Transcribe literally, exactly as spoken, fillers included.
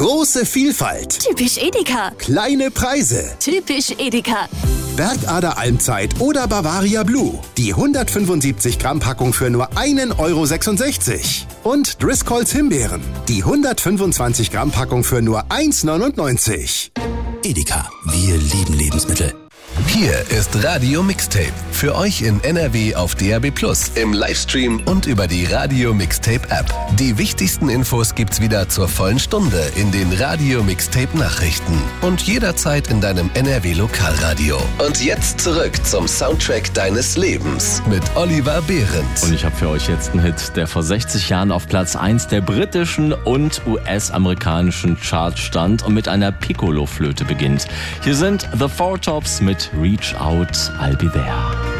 Große Vielfalt. Typisch Edeka. Kleine Preise. Typisch Edeka. Bergader Almzeit oder Bavaria Blue. Die hundertfünfundsiebzig Gramm Packung für nur einen Euro sechsundsechzig. Und Driscolls Himbeeren. Die hundertfünfundzwanzig Gramm Packung für nur eins neunundneunzig. Edeka, wir lieben Lebensmittel. Hier ist Radio Mixtape. Für euch in N R W auf D A B plus, im Livestream und über die Radio Mixtape App. Die wichtigsten Infos gibt's wieder zur vollen Stunde in den Radio Mixtape Nachrichten und jederzeit in deinem N R W Lokalradio. Und jetzt zurück zum Soundtrack deines Lebens mit Oliver Behrendt. Und ich habe für euch jetzt einen Hit, der vor sechzig Jahren auf Platz eins der britischen und U S-amerikanischen Charts stand und mit einer Piccolo-Flöte beginnt. Hier sind The Four Tops mit Reach Out, I'll Be There.